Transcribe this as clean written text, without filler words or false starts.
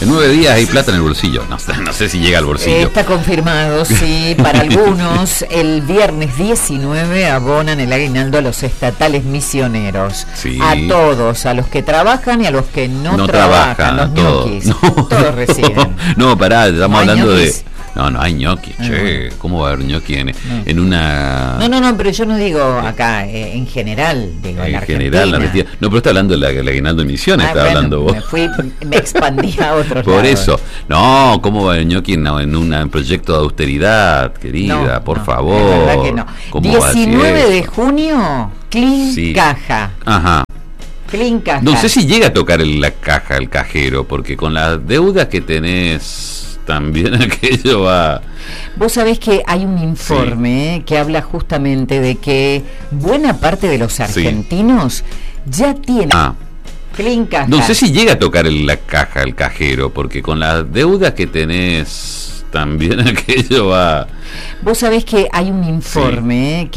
En 9 días hay plata en el bolsillo. No sé si llega al bolsillo. Está confirmado, sí, para algunos. El viernes 19 abonan el aguinaldo a los estatales misioneros. Sí. A todos, a los que trabajan y a los que no trabajan, los ñoquis. Todos reciben. No, pará, estamos hablando ñoquis. No hay ñoquis, che. ¿Cómo va a haber ñoquis en una...? No, pero yo no digo acá, en general, digo en general, Argentina. No, pero está hablando del aguinaldo en Misiones, está hablando vos. Me expandí a otros Por lados. eso, no, ¿cómo va el ñoqui en un proyecto de austeridad, querida? Por favor. Es verdad que no. ¿Cómo va a decir 19 de eso? junio, Clean Caja. Ajá. Clean Caja. No sé si llega a tocar la caja, el cajero, porque con las deudas que tenés, también aquello va... Vos sabés que hay un informe que habla justamente de que buena parte de los argentinos ya tienen Clean Caja. No sé si llega a tocar la caja, el cajero, porque con las deudas que tenés, también aquello va... Vos sabés que hay un informe que